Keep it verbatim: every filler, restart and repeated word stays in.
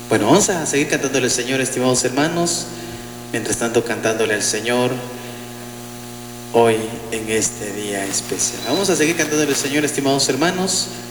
Bueno, vamos a seguir cantándole al Señor, estimados hermanos. Mientras tanto, cantándole al Señor hoy en este día especial. Vamos a seguir cantándole al Señor, estimados hermanos.